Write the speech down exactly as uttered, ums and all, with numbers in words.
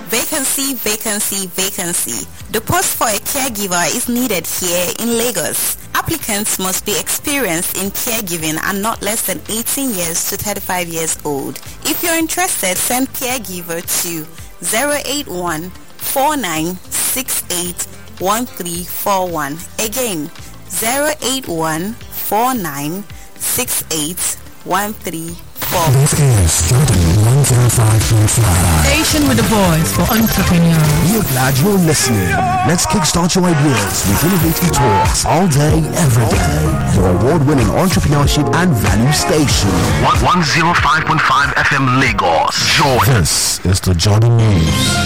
Vacancy, vacancy, vacancy. The post for a caregiver is needed here in Lagos. Applicants must be experienced in caregiving and not less than eighteen years to thirty-five years old. If you're interested, send caregiver to zero eight one, four nine six eight, one three four one. Again, zero eight one, four nine six eight, one three four one. This is Jordan one oh five point five. Station with the voice for entrepreneurs. We're glad you're listening. Let's kickstart your ideas with innovative talks all day, every day. Your award-winning entrepreneurship and value station. one oh five point five F M Lagos. Jordan. This is the Jordan News.